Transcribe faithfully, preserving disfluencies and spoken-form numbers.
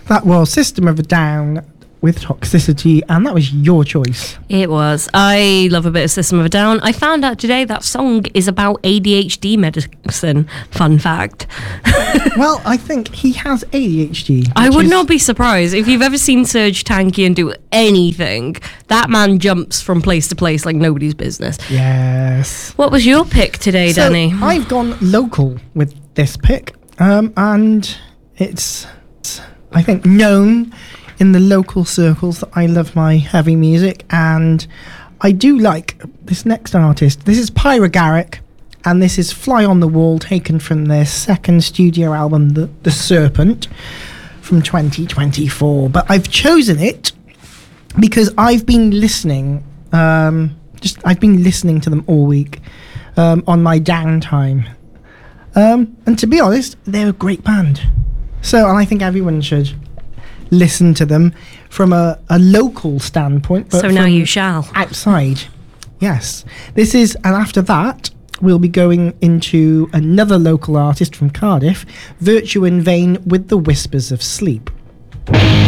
That was System of a Down with Toxicity, and that was your choice. It was. I love a bit of System of a Down. I found out today that song is about A D H D medicine. Fun fact. Well, I think he has A D H D. I would is... not be surprised. If you've ever seen Serge Tankian do anything, that man jumps from place to place like nobody's business. Yes. What was your pick today, so Danny? I've gone local with this pick, um, and it's, I think, known in the local circles that I love my heavy music, and I do like this next artist. This is Pyra Garrick, and this is Fly on the Wall, taken from their second studio album, The, the Serpent, from twenty twenty-four. But I've chosen it because I've been listening, um, just I've been listening to them all week um, on my downtime. Um, and to be honest, they're a great band. So, and I think everyone should listen to them from a, a local standpoint. But so now you shall. Outside. Yes. This is, and after that, we'll be going into another local artist from Cardiff, Virtue in Vain with the Whispers of Sleep.